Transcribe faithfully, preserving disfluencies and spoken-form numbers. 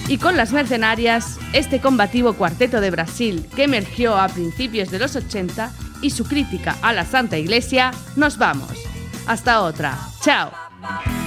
Y con Las Mercenarias, este combativo cuarteto de Brasil que emergió a principios de los ochenta y su crítica a la Santa Iglesia, nos vamos. Hasta otra. Chao.